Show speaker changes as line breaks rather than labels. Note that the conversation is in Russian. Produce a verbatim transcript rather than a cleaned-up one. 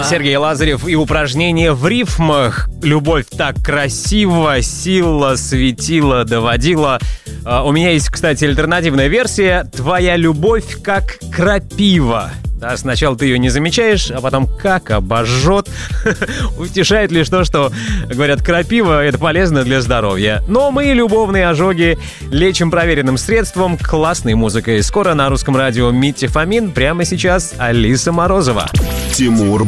Сергей Лазарев и упражнение в рифмах. Любовь так красиво, сила светила, доводила. Uh, у меня есть, кстати, альтернативная версия. Твоя любовь как крапива. Да, сначала ты ее не замечаешь, а потом как обожжет. Утешает лишь то, что, говорят, крапива — это полезно для здоровья. Но мы любовные ожоги лечим проверенным средством, классной музыкой. Скоро на русском радио Митя Фомин. Прямо сейчас Алиса Морозова.
Тимур